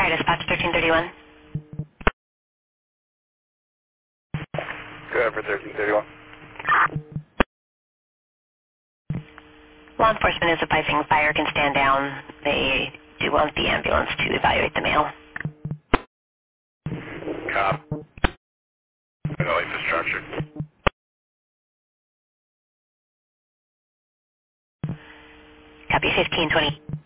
Fire dispatch 1331. Go ahead for 1331. Law enforcement is advising fire can stand down. They do want the ambulance to evaluate the male. Cop. No infrastructure. Copy 1520.